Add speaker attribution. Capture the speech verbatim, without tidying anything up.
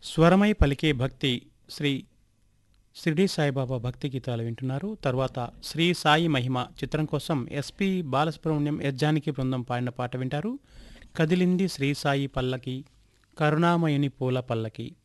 Speaker 1: స్వరమై పలికే భక్తి శ్రీ షిరిడి సాయిబాబా భక్తి గీతాలు వింటున్నారు. తర్వాత శ్రీ సాయి మహిమ చిత్రం కోసం ఎస్పి బాలసుబ్రహ్మణ్యం ఎస్ జానకి బృందం పాడిన పాట వింటారు. కదిలింది శ్రీ సాయి పల్లకి కరుణామయుని పూల పల్లకి.